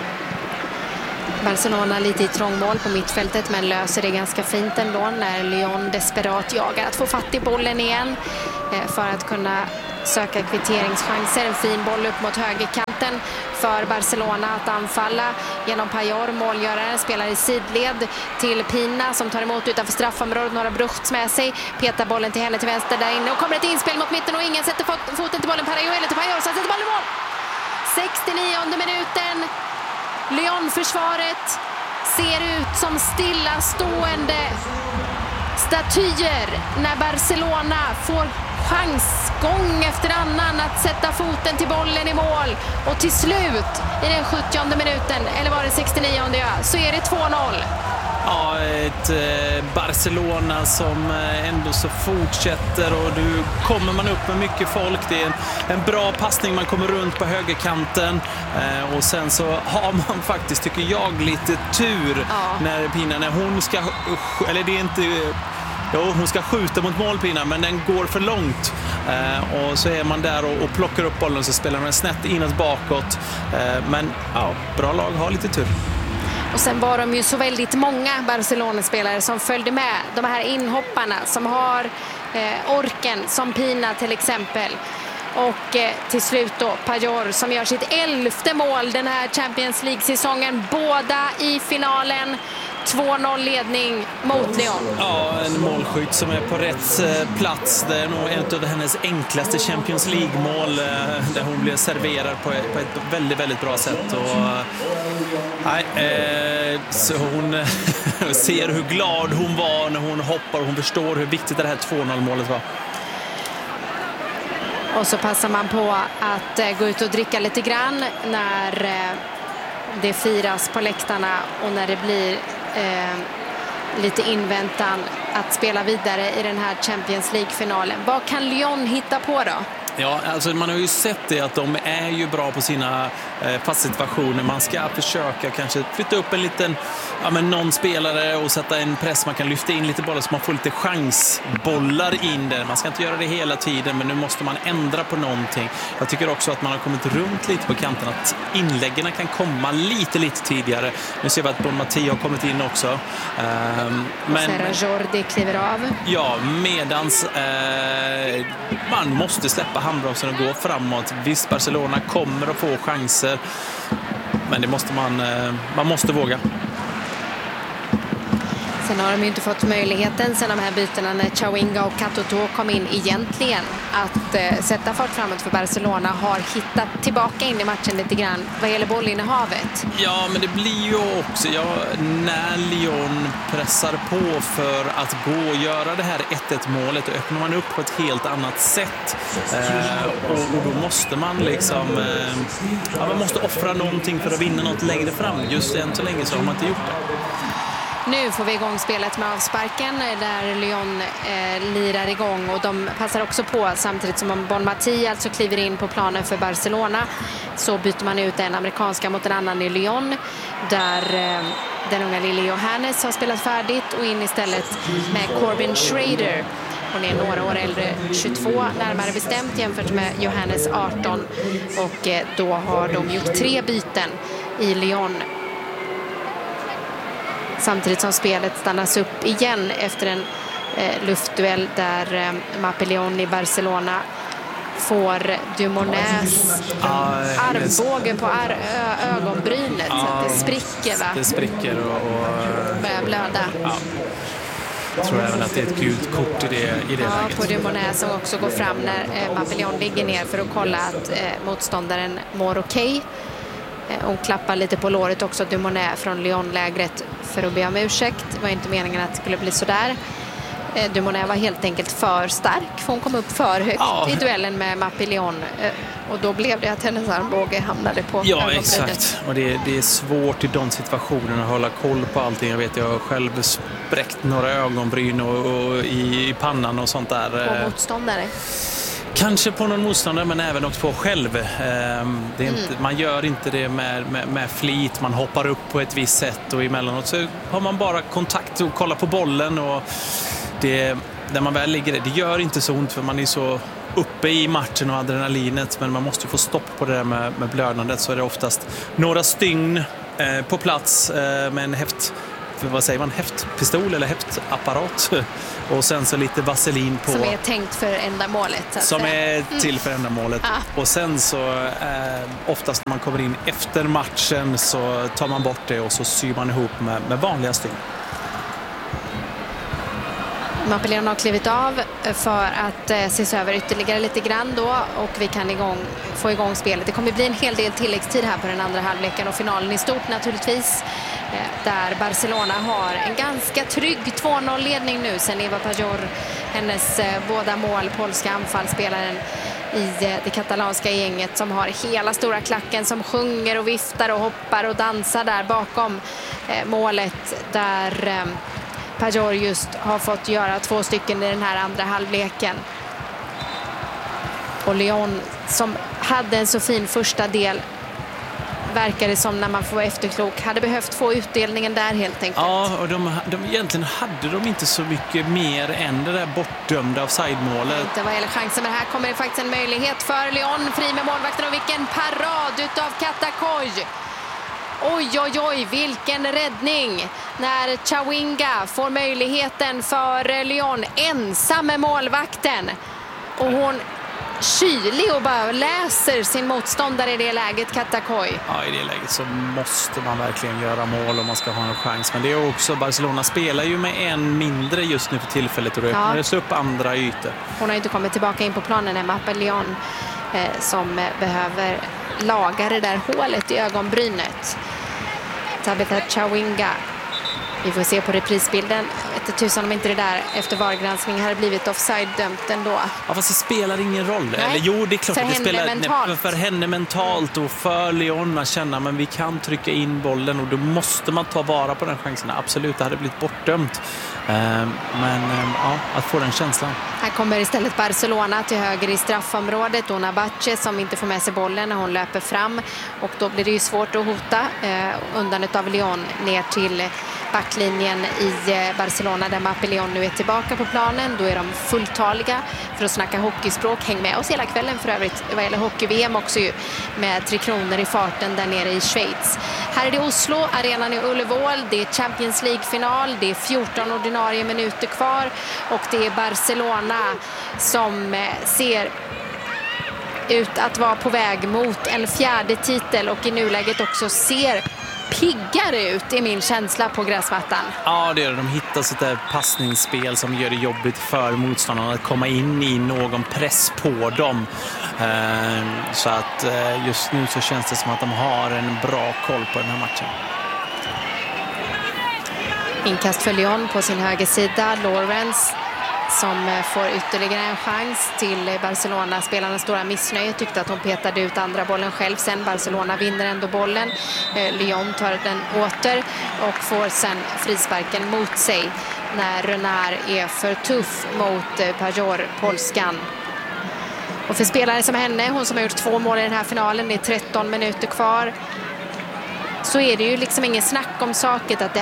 Barcelona lite i trångmål på mittfältet, men löser det ganska fint ändå när Lyon desperat jagar att få fatt i bollen igen för att kunna söka kvitteringschanser. En fin boll upp mot högerkanten för Barcelona att anfalla genom Pajor. Målgöraren spelar i sidled till Pina som tar emot utanför straffområdet. Några Bruchts med sig. Petar bollen till henne till vänster där inne och kommer ett inspel mot mitten och ingen sätter foten till bollen. Eller till Pajor som sätter bollen i mål. 69:e minuten. Lyon-försvaret ser ut som stillastående statyer när Barcelona får chans gång efter annan att sätta foten till bollen i mål. Och till slut i den 70:e minuten, eller var det 69:e, så är det 2-0. Ja, ett Barcelona som ändå så fortsätter och nu kommer man upp med mycket folk. Det är en bra passning, man kommer runt på högerkanten och sen så har man faktiskt, tycker jag, lite tur när Pina, när hon ska, eller det är inte... Jo, hon ska skjuta mot målpinnen, men den går för långt. Och så är man där och plockar upp bollen, så spelar man snett inåt bakåt. Men ja, bra lag har lite tur. Och sen var de ju så väldigt många Barcelona-spelare som följde med. De här inhopparna som har orken, som Pina till exempel. Och till slut då Pajor som gör sitt 11:e mål den här Champions League-säsongen. Båda i finalen. 2-0 ledning mot Lyon. Ja, en målskytt som är på rätt plats. Det är nog en av hennes enklaste Champions League-mål där hon blir serverad på ett väldigt, väldigt bra sätt. Och, så hon ser hur glad hon var när hon hoppar och hon förstår hur viktigt det här 2-0-målet var. Och så passar man på att gå ut och dricka lite grann när det firas på läktarna och när det blir lite inväntan att spela vidare i den här Champions League-finalen. Vad kan Lyon hitta på då? Ja, alltså man har ju sett det att de är ju bra på sina fastsituationer. Man ska försöka kanske flytta upp en liten, någon spelare och sätta en press. Man kan lyfta in lite bollar så man får lite chansbollar in där. Man ska inte göra det hela tiden, men nu måste man ändra på någonting. Jag tycker också att man har kommit runt lite på kanten, att inläggen kan komma lite tidigare. Nu ser vi att Bonmati har kommit in också. Serra Jordi kliver av. Ja, medans man måste släppa handbromsen och gå framåt. Visst, Barcelona kommer att få chanser, men det måste man måste våga. Sen har de ju inte fått möjligheten sen de här bytena när Chawinga och Katoto kom in egentligen att sätta fart framåt för Barcelona. Har hittat tillbaka in i matchen lite grann vad gäller bollinnehavet. Ja, men det blir ju också när Lyon pressar på för att gå och göra det här 1-1-målet, och öppnar man upp på ett helt annat sätt. Och då måste man man måste offra någonting för att vinna något längre fram. Just än så länge så har man inte gjort det. Nu får vi igång spelet med avsparken där Lyon lirar igång, och de passar också på samtidigt som Bonmati alltså kliver in på planen för Barcelona. Så byter man ut en amerikanska mot en annan i Lyon där den unga Lily Johannes har spelat färdigt, och in istället med Corbin Schrader. Hon är några år äldre, 22 närmare bestämt jämfört med Johannes 18, och då har de gjort 3 byten i Lyon. Samtidigt som spelet stannas upp igen efter en luftduell där Mapelleon i Barcelona får Dumoulins armbåge på ögonbrynet. Så att det spricker, va? Det spricker och börjar blöda. Ja. Jag tror även att det är ett gult kort i det läget. På Dumoulin som också går fram när Mapelleon ligger ner för att kolla att motståndaren mår okej. Hon klappar lite på låret också, Dumoulin från Lyon-lägret, för att be om ursäkt. Det var inte meningen att det skulle bli så där. Dumoulin var helt enkelt för stark, för hon kom upp för högt i duellen med Mappillon, och då blev det att hennes armbåge hamnade på ögonbrynet. Exakt. Och det är svårt i de situationerna att hålla koll på allting. Jag har själv spräckt några ögonbryn och i pannan och sånt där. På motståndare? Kanske på någon motståndare, men även också på själv. Det är inte, man gör inte det med flit. Man hoppar upp på ett visst sätt och emellanåt så har man bara kontakt och kollar på bollen. Och där man väl ligger, det gör inte så ont för man är så uppe i matchen och adrenalinet. Men man måste få stopp på det där med blödandet, så är det oftast några stygn på plats med en häftpistol eller häftapparat. Och sen så lite vaselin på. Som är tänkt för ändamålet. Som är till för ändamålet. Och sen så oftast när man kommer in efter matchen så tar man bort det och så syr man ihop med vanliga stygn. Mappillon har klivit av för att ses över ytterligare lite grann då, och vi kan få igång spelet. Det kommer bli en hel del tilläggstid här på den andra halvleken och finalen i stort naturligtvis, där Barcelona har en ganska trygg 2-0-ledning nu sen Eva Pajor, hennes båda mål, polska anfallsspelaren i det katalanska gänget som har hela stora klacken, som sjunger och viftar och hoppar och dansar där bakom målet, där Pajor just har fått göra 2 stycken i den här andra halvleken. Och Lyon, som hade en så fin första del, verkar det som, när man får efterklok, hade behövt få utdelningen där helt enkelt. Ja, och egentligen hade de inte så mycket mer än det där bortdömda offside-målet. Inte vad gäller chansen, men här kommer det faktiskt en möjlighet för Lyon. Fri med målvakten, och vilken parad utav Katakoy! Oj, vilken räddning när Chawinga får möjligheten för Lyon, ensam med målvakten. Och hon kylig och bara läser sin motståndare i det läget, Katakoy. Ja, i det läget så måste man verkligen göra mål om man ska ha en chans. Men det är också, Barcelona spelar ju med en mindre just nu för tillfället och det öppnas upp andra ytor. Hon har inte kommit tillbaka in på planen, Emma Mappillon, som behöver laga det där hålet i ögonbrynet. Tabitha Chawinga. Vi får se på reprisbilden. Inte tusan om inte det där efter VAR-granskning hade blivit offside-dömt ändå. Ja, fast det spelar ingen roll. Nej. Eller jo, det är klart för att det spelar mentalt. För henne mentalt och för Lyon att känna, men vi kan trycka in bollen och då måste man ta vara på den chansen. Absolut, det hade blivit bortdömt. Att få den känslan. Här kommer istället Barcelona till höger i straffområdet. Ona Bache som inte får med sig bollen när hon löper fram. Och då blir det ju svårt att hota undan av Lyon ner till backlinjen i Barcelona, där Mappillon nu är tillbaka på planen. Då är de fulltaliga för att snacka hockeyspråk. Häng med oss hela kvällen för övrigt vad gäller hockey-VM också ju, med 3 kronor i farten där nere i Schweiz. Här är det Oslo, arenan i Ullevål. Det är Champions League-final. Det är 14 ordinarie minuter kvar och det är Barcelona som ser ut att vara på väg mot en 4:e titel och i nuläget också ser piggare ut, är min känsla på gräsmattan. Ja, det är det. De hittar sitt där passningsspel som gör det jobbigt för motståndarna att komma in i någon press på dem. Så att just nu så känns det som att de har en bra koll på den här matchen. Inkast för Lyon på sin högersida. Lawrence som får ytterligare en chans till Barcelona. Spelarnas stora missnöje, tyckte att hon petade ut andra bollen själv. Sen Barcelona vinner ändå bollen. Lyon tar den åter och får sen frisparken mot sig när Renard är för tuff mot Pajor, polskan. Och för spelare som henne, hon som har gjort 2 mål i den här finalen, det är 13 minuter kvar, så är det ju liksom ingen snack om saken att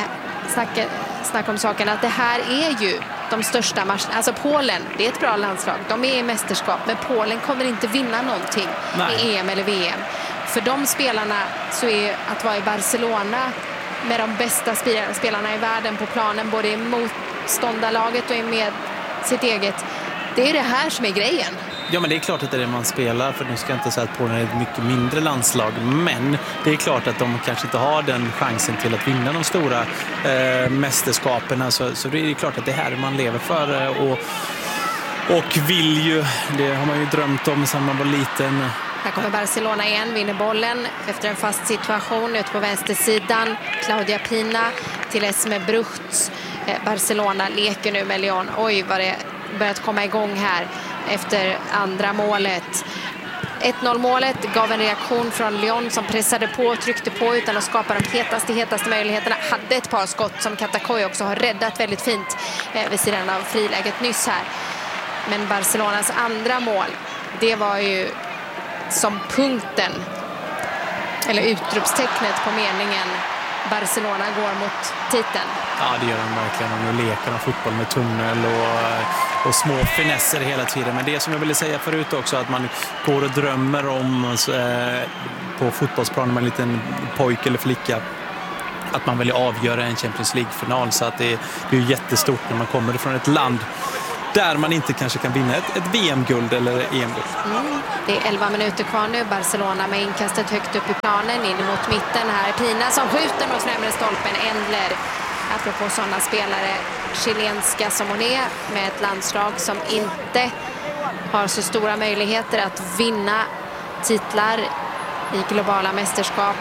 det här är ju de största matcherna. Alltså Polen, det är ett bra landslag. De är i mästerskap, men Polen kommer inte vinna någonting i EM eller VM. För de spelarna så är att vara i Barcelona med de bästa spelarna i världen på planen, både i motståndarlaget och med sitt eget. Det är det här som är grejen. Ja, men det är klart att det är det man spelar, för nu ska jag inte säga att Polen är ett mycket mindre landslag, men det är klart att de kanske inte har den chansen till att vinna de stora mästerskapen, så det är klart att det här man lever för och vill ju, det har man ju drömt om sedan man var liten. Här kommer Barcelona igen, vinner bollen efter en fast situation ut på vänstersidan. Claudia Pina till Esme Bruchts. Barcelona leker nu med Lyon. Oj, vad det börjat komma igång här efter andra målet. 1-0-målet gav en reaktion från Lyon som pressade på och tryckte på utan att skapa de hetaste möjligheterna. Hade ett par skott som Katakoy också har räddat väldigt fint vid sidan av friläget nyss här. Men Barcelonas andra mål, det var ju som punkten eller utropstecknet på meningen Barcelona går mot titeln. Ja, det gör de verkligen. Nu leker de fotboll med tunnel och små finesser hela tiden. Men det som jag ville säga förut också, att man går och drömmer om på fotbollsplanen med en liten pojke eller flicka att man vill avgöra en Champions League-final. Så att det är ju jättestort när man kommer från ett land där man inte kanske kan vinna ett VM-guld eller EM-guld. Det är 11 minuter kvar nu. Barcelona med inkastet högt upp i planen in mot mitten. Här är Pina som skjuter mot främre stolpen. Endler, apropå sådana spelare, chilenska som hon är, med ett landslag som inte har så stora möjligheter att vinna titlar i globala mästerskap.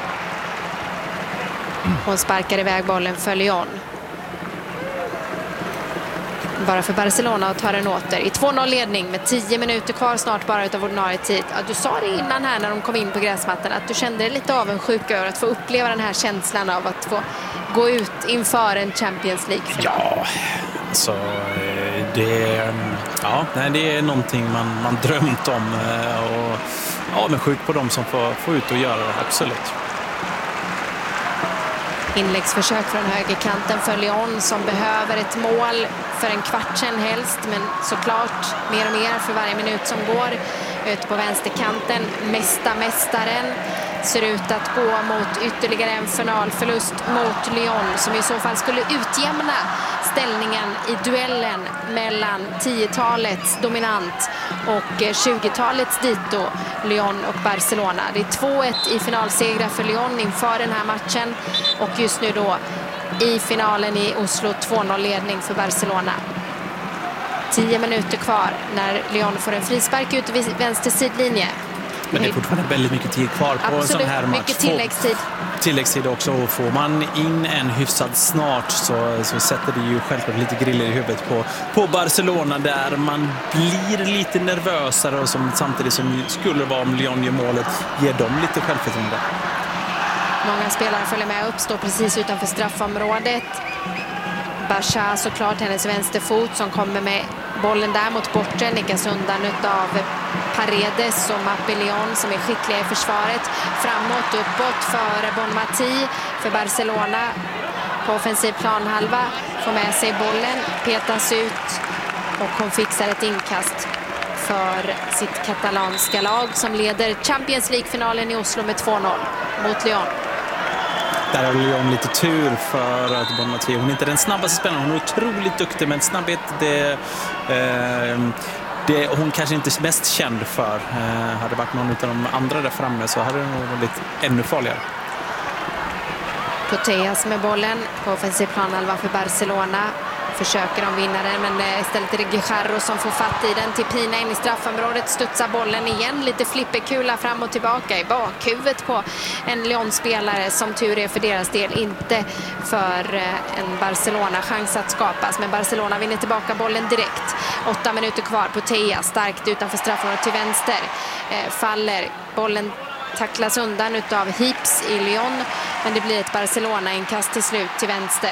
Hon sparkar iväg bollen för Lyon. Bara för Barcelona och tar den åter i 2-0-ledning med 10 minuter kvar snart bara utav ordinarie tid. Ja, du sa det innan här när de kom in på gräsmattan att du kände dig lite avundsjuk över att få uppleva den här känslan av att få gå ut inför en Champions League-final. Ja, så det är någonting man drömt om och avundsjuk på dem som får ut och göra det, absolut. Inläggsförsök från högerkanten för Lyon som behöver ett mål för en kvart sedan helst, men såklart mer och mer för varje minut som går. Ut på vänsterkanten, mästaren ser ut att gå mot ytterligare en finalförlust mot Lyon som i så fall skulle utjämna ställningen i duellen mellan 10-talets dominant och 20-talets dito Lyon och Barcelona. Det är 2-1 i finalsegrar för Lyon inför den här matchen och just nu då i finalen i Oslo 2-0-ledning för Barcelona. 10 minuter kvar när Lyon får en frispark ut vid vänster sidlinje. Men det är fortfarande väldigt mycket tid kvar på en sån här match. Mycket tilläggstid. Tilläggstid också. Och får man in en hyfsad snart så sätter det ju självklart lite griller i huvudet på Barcelona där man blir lite nervösare och som samtidigt som skulle vara om Lyon gör målet ger dem lite självförtroende. Många spelare följer med upp, står precis utanför straffområdet. Basha såklart, hennes vänsterfot som kommer med bollen där mot bortre, nickas undan utav Paredes och Mapillon som är skickliga i försvaret. Framåt, uppåt för Bonmati för Barcelona på offensiv planhalva. Får med sig bollen, petas ut och hon fixar ett inkast för sitt katalanska lag som leder Champions League-finalen i Oslo med 2-0 mot Lyon. Där har Lyon lite tur för att Bonmati, hon är inte den snabbaste spelaren, hon är otroligt duktig, men snabbhet det hon kanske inte är mest känd för. Hade varit någon av de andra där framme så hade det nog varit ännu farligare. Putellas med bollen på offensiv planhalva för Barcelona. Försöker de vinna den, men istället är det Guijarro som får fatt i den till Pina in i straffområdet. Studsar bollen igen, lite flipperkula fram och tillbaka i bakhuvudet på en Lyon-spelare. Som tur är för deras del, inte för en Barcelona-chans att skapas. Men Barcelona vinner tillbaka bollen direkt. 8 minuter kvar, Putellas starkt utanför straffområdet till vänster. Faller, bollen tacklas undan utav Hips i Lyon, men det blir ett Barcelona-inkast till slut till vänster.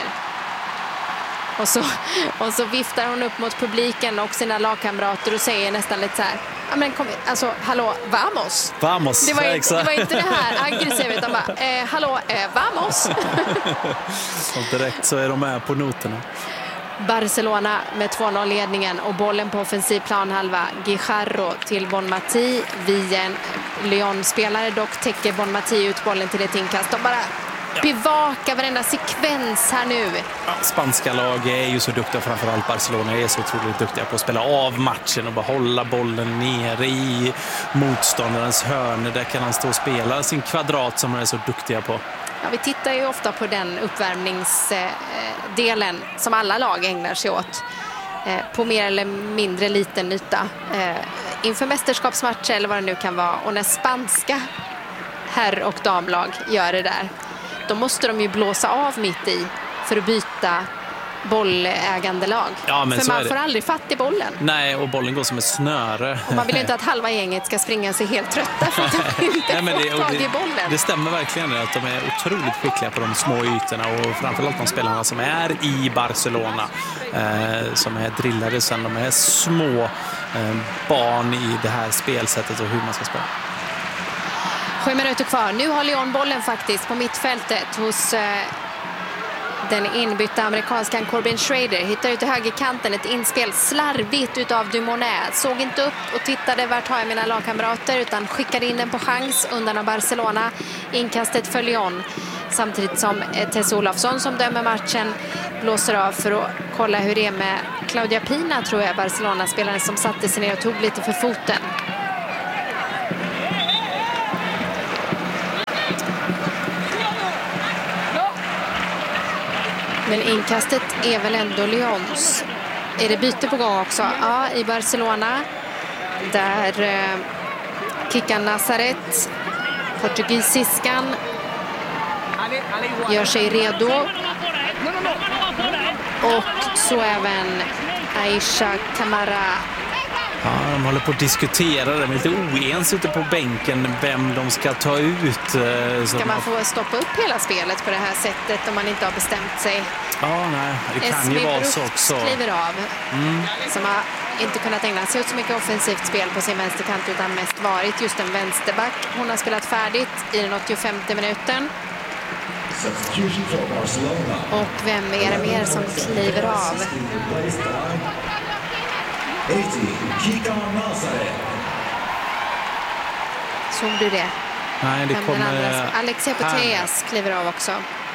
Och så viftar hon upp mot publiken och sina lagkamrater och säger nästan lite så här: ja men kom, alltså hallå, vamos. Vamos. Det var inte det här aggressiva utan bara hallå, vamos. Och direkt så är de med på noterna. Barcelona med 2-0-ledningen och bollen på offensiv planhalva. Guijarro till Bonmati. Via en Lyon-spelare dock täcker Bonmati ut bollen till ett inkast. De bara bevaka varenda sekvens här nu. Ja, spanska lag är ju så duktiga, framförallt Barcelona är så otroligt duktiga på att spela av matchen och bara hålla bollen nere i motståndarens hörn. Där kan han stå och spela sin kvadrat som de är så duktiga på. Ja, vi tittar ju ofta på den uppvärmningsdelen som alla lag ägnar sig åt på mer eller mindre liten yta inför mästerskapsmatcher eller vad det nu kan vara. Och när spanska herr- och damlag gör det där, då måste de ju blåsa av mitt i för att byta bollägande lag. Ja, men för man får aldrig fatt i bollen. Nej, och bollen går som ett snöre. Och man vill inte att halva gänget ska springa sig helt trötta för att de inte får tag i bollen. Det stämmer verkligen att de är otroligt skickliga på de små ytorna och framförallt de spelarna som är i Barcelona som är drillade sedan de är små barn i det här spelsättet och hur man ska spela. 7 minuter kvar. Nu har Lyon bollen faktiskt på mittfältet hos den inbytta amerikanskan Corbin Schrader. Hittar ut i högerkanten ett inspel slarvigt utav Dumoulin. Såg inte upp och tittade vart har jag mina lagkamrater utan skickade in den på chans undan av Barcelona. Inkastet för Lyon. Samtidigt som Tess Olofsson som dömer matchen blåser av för att kolla hur det är med Claudia Pina, tror jag, Barcelona-spelaren som satte sig ner och tog lite för foten. Men inkastet är väl ändå Lyons. Är det byte på gång också? Ja, i Barcelona. Där kickar Nazaret. Portugisiskan gör sig redo. Och så även Aisha Kamara. Ja, de håller på att diskutera det. De är lite oens ute på bänken vem de ska ta ut. Ska man få stoppa upp hela spelet på det här sättet om man inte har bestämt sig? Ja, nej. Det kan ju vara så också. Kliver av. Som har inte kunnat ägna sig åt så mycket offensivt spel på sin vänsterkant utan mest varit just en vänsterback. Hon har spelat färdigt i den 85:e minuten. Och vem är det mer som kliver av? Såg du det? Nej, det kommer... Alexia Putellas kliver av också.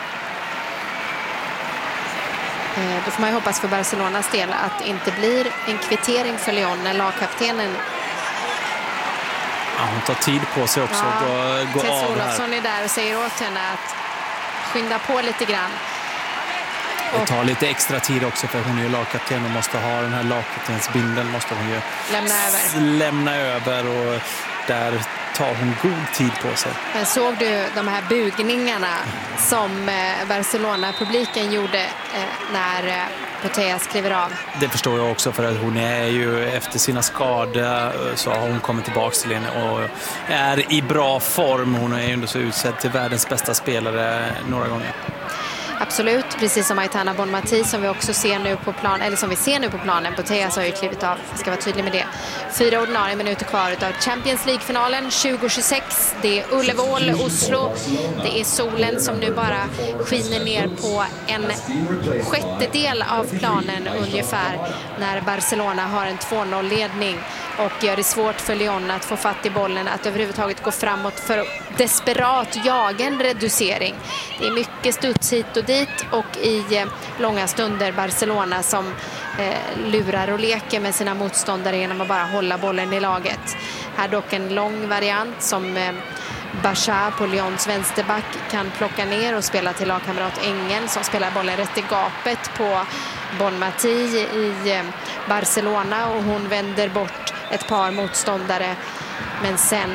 Då får man ju hoppas för Barcelonas del att det inte blir en kvittering för Lyon när lagkaptenen... Ja, hon tar tid på sig också att gå Tess av Olofsson här. är där och säger åt henne att skynda på lite grann. Det tar lite extra tid också för hon är ju lagkapten och måste ha den här lagkaptensbindeln måste hon ju lämna över och där tar hon god tid på sig. Men såg du de här bugningarna som Barcelona-publiken gjorde när Putellas kliver av? Det förstår jag också för att hon är ju efter sina skador så har hon kommit tillbaka till henne och är i bra form. Hon är ju ändå så utsedd till världens bästa spelare några gånger. Absolut, precis som Aitana Bonmati som vi också ser nu på plan, eller som vi ser nu på planen. Putellas har ju klivit av, jag ska vara tydlig med det. 4 ordinarie minuter kvar av Champions League-finalen 2026. Det är Ullevål, Oslo. Det är solen som nu bara skiner ner på en sjättedel av planen ungefär när Barcelona har en 2-0-ledning och gör det svårt för Lyon att få fatt i bollen, att överhuvudtaget gå framåt för desperat jaga en reducering. Det är mycket studs hit och dit och i långa stunder Barcelona som lurar och leker med sina motståndare genom att bara hålla bollen i laget. Här dock en lång variant som Bachar på Lyons vänsterback kan plocka ner och spela till lagkamrat Engel som spelar bollen rätt i gapet på Bonmati i Barcelona och hon vänder bort ett par motståndare men sen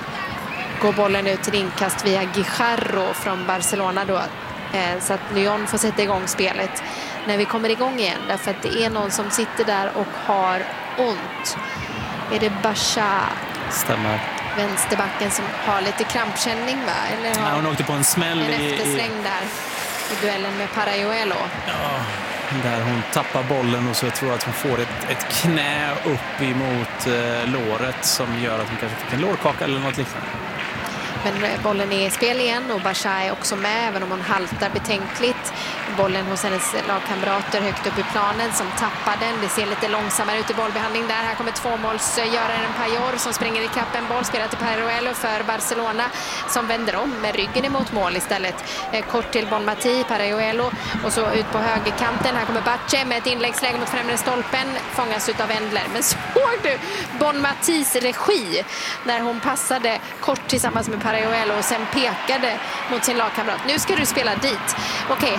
går bollen ut till inkast via Guijarro från Barcelona då, så att Lyon får sätta igång spelet när vi kommer igång igen därför att det är någon som sitter där och har ont. Är det Bachar? Stämmer. Vänsterbacken som har lite krampkänning, va? Eller har hon åkte på en smäll en eftersläng där i duellen med Parajuelo. Ja, där hon tappar bollen och så jag tror att hon får ett knä upp emot låret som gör att hon kanske fick en lårkaka eller något liknande. Men bollen är i spel igen och Bachar är också med även om hon haltar betänkligt. Bollen hos hennes lagkamrater högt upp i planen som tappar den. Det ser lite långsammare ut i bollbehandling där. Här kommer tvåmålsgöraren Payor som springer i kapp en boll. Spelar till Parajuelo för Barcelona som vänder om med ryggen emot mål istället. Kort till Bonmati, Parajuelo och så ut på högerkanten. Här kommer Bache med ett inläggsläge mot främre stolpen. Fångas ut av Endler. Men såg du Bonmatis regi när hon passade kort tillsammans med Parajuelo och sen pekade mot sin lagkamrat. Nu ska du spela dit. Okej, här kommer Lyon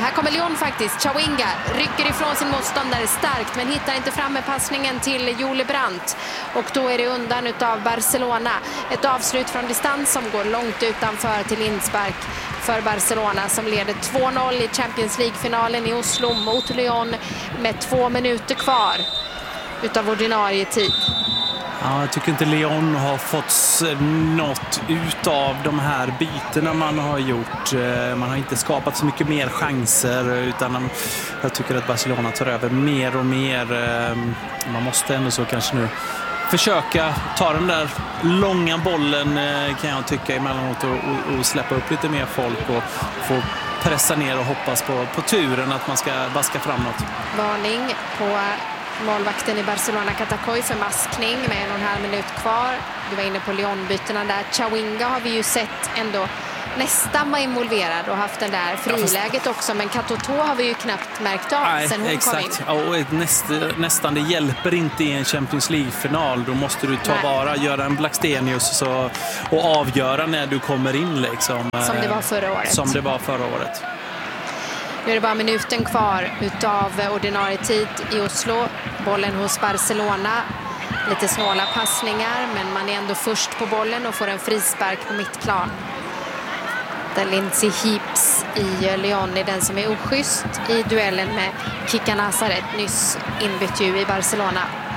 Lyon faktiskt. Chawinga rycker ifrån sin motståndare starkt men hittar inte fram med passningen till Jule Brandt. Och då är det undan utav Barcelona. Ett avslut från distans som går långt utanför till inspark för Barcelona som leder 2-0 i Champions League-finalen i Oslo mot Lyon med 2 minuter kvar utav ordinarie tid. Ja, jag tycker inte Lyon har fått något utav de här bytena man har gjort. Man har inte skapat så mycket mer chanser utan jag tycker att Barcelona tar över mer och mer. Man måste ändå så kanske nu försöka ta den där långa bollen kan jag tycka emellanåt och släppa upp lite mer folk och få pressa ner och hoppas på turen att man ska vaska framåt. Varning på målvakten i Barcelona Katakoy för maskning med 1,5 minut kvar. Du var inne på Lyon-bytena där. Chawinga har vi ju sett ändå nästan var involverad och haft den där friläget också, men Katoto har vi ju knappt märkt av sen hon kom in. Ja, och nästan det hjälper inte i en Champions League-final. Då måste du göra en Blackstenius och avgöra när du kommer in liksom. Som det var förra året. Nu är det bara minuten kvar utav ordinarie tid i Oslo. Bollen hos Barcelona. Lite snåla passningar, men man är ändå först på bollen och får en frispark på mittplan. Där Lindsay Heaps i Lyon är den som är oschysst i duellen med Kika Nazaret, nyss inbytt ju i Barcelona.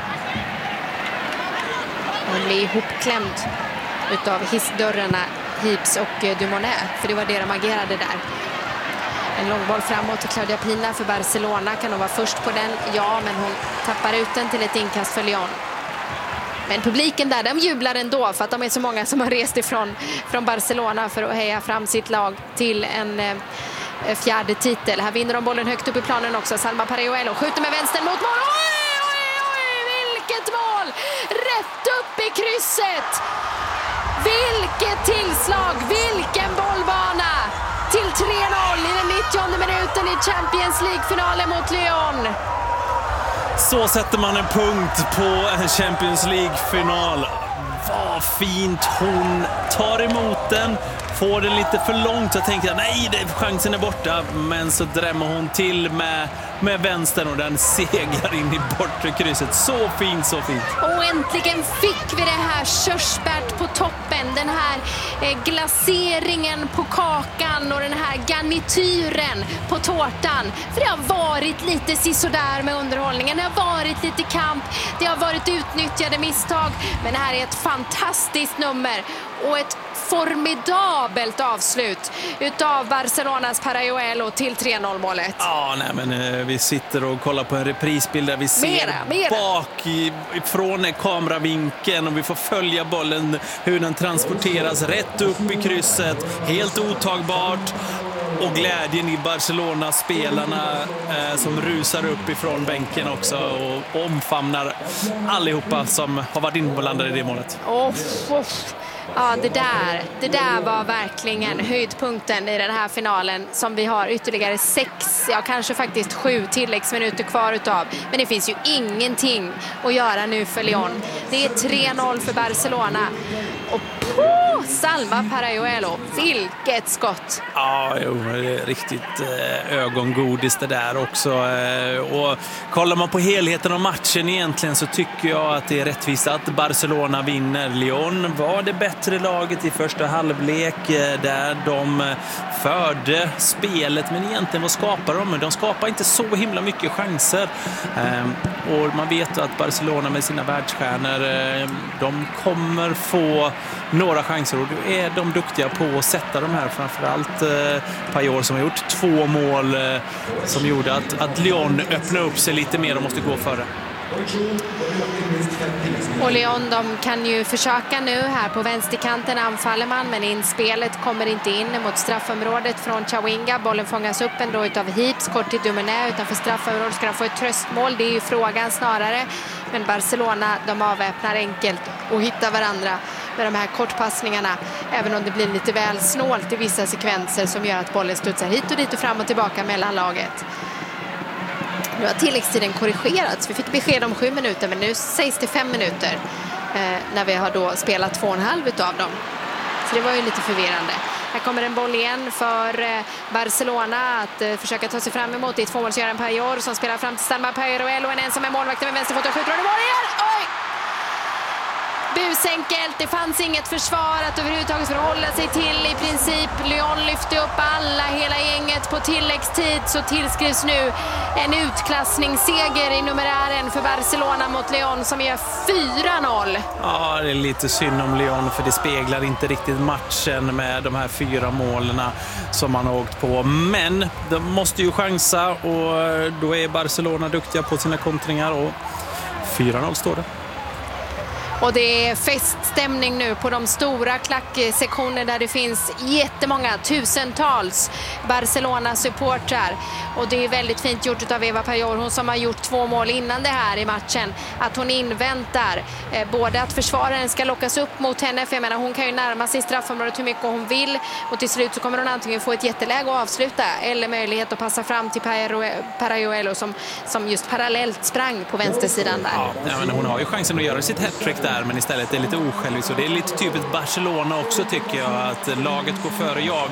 Hon blir ihopklämd utav hissdörrarna Heaps och Dumonet, för det var det de agerade där. En långboll framåt till Claudia Pina för Barcelona. Kan hon vara först på den? Ja, men hon tappar ut den till ett inkast för Lyon. Men publiken där, de jublar ändå för att de är så många som har rest ifrån Barcelona för att heja fram sitt lag till en fjärde titel. Här vinner de bollen högt upp i planen också. Salma Parayuelo skjuter med vänster mot mål. Oj, vilket mål! Rätt upp i krysset! Vilket tillslag, vilken bollbana! Till 3-0 i den 90:e minuten i Champions League-finalen mot Lyon. Så sätter man en punkt på en Champions League-final. Vad fint hon tar emot den. Får den lite för långt. Jag tänkte, nej, chansen är borta. Men så drämmer hon till med vänstern och den seglar in i bortre krysset. Så fint, så fint. Och äntligen fick vi det här körsbärt på toppen. Den här glaseringen på kakan och den här garnityren på tårtan. För det har varit lite sisådär med underhållningen. Det har varit lite kamp. Det har varit utnyttjade misstag. Men det här är ett fantastiskt nummer. Och ett formidabelt avslut utav Barcelonas Parayuelo till 3-0-målet. Ja, nej, men vi sitter och kollar på en reprisbild där vi ser bakifrån kameravinkeln och vi får följa bollen, hur den transporteras rätt upp i krysset. Helt otagbart. Och glädjen i Barcelona-spelarna som rusar upp ifrån bänken också och omfamnar allihopa som har varit inblandade i det målet. Ja, det där var verkligen höjdpunkten i den här finalen som vi har ytterligare 6, ja kanske faktiskt 7 tilläggsminuter kvar utav. Men det finns ju ingenting att göra nu för Lyon. Det är 3-0 för Barcelona. Och Salma Parayuelo, vilket skott! Ja, det är riktigt ögongodis det där också. Och kollar man på helheten av matchen egentligen så tycker jag att det är rättvist att Barcelona vinner. Lyon var det bättre laget i första halvlek där de förde spelet, men egentligen vad skapar de? De skapar inte så himla mycket chanser. Och man vet att Barcelona med sina världsstjärnor, de kommer få några chanser och då är de duktiga på att sätta de här, framförallt Payol som har gjort 2 mål som gjorde att Lyon öppnar upp sig lite mer och måste gå före. Och Lyon, de kan ju försöka nu här på vänsterkanten, anfaller man, men inspelet kommer inte in mot straffområdet från Chawinga. Bollen fångas upp ändå utav Heaps, kort till Dumonet utanför straffområdet. Ska de få ett tröstmål? Det är ju frågan snarare. Men Barcelona, de avväpnar enkelt och hittar varandra med de här kortpassningarna, även om det blir lite väl snålt i vissa sekvenser som gör att bollen studsar hit och dit och fram och tillbaka mellan laget. Nu har tilläggstiden korrigerats. Vi fick besked om 7 minuter, men nu sägs det 5 minuter när vi har då spelat 2,5 utav dem. Så det var ju lite förvirrande. Här kommer en boll igen för Barcelona att försöka ta sig fram emot. Det är tvåmålsgöraren Payor som spelar fram till Salma Payeruelo, en ensam med målvakten med vänsterfot och skjuter och det var igen! Oj! Busenkelt, det fanns inget försvar att överhuvudtaget förhålla sig till i princip. Lyon lyfte upp hela gänget på tilläggstid, så tillskrivs nu en utklassningsseger i numerären för Barcelona mot Lyon som gör 4-0. Ja, det är lite synd om Lyon för det speglar inte riktigt matchen med de här 4 målen som man har åkt på. Men de måste ju chansa och då är Barcelona duktiga på sina kontringar och 4-0 står det. Och det är feststämning nu på de stora klacksektioner där det finns jättemånga, tusentals Barcelona-supportrar. Och det är väldigt fint gjort av Eva Payor, hon som har gjort 2 mål innan det här i matchen. Att hon inväntar både att försvararen ska lockas upp mot henne, för jag menar hon kan ju närma sig straffområdet hur mycket hon vill. Och till slut så kommer hon antingen få ett jätteläge att avsluta eller möjlighet att passa fram till Payeruelo som just parallellt sprang på vänstersidan där. Ja, men hon har ju chansen att göra sitt hattrick där, men istället är lite osjälviskt. Och det är lite typiskt Barcelona också tycker jag, att laget går före jag.